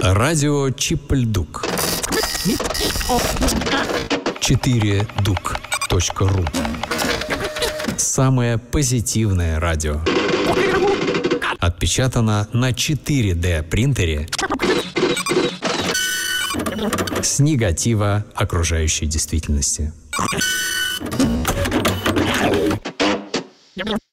Радио Чипльдук. 4duк.ру. Самое позитивное радио. Отпечатано на 4D принтере с негатива окружающей действительности.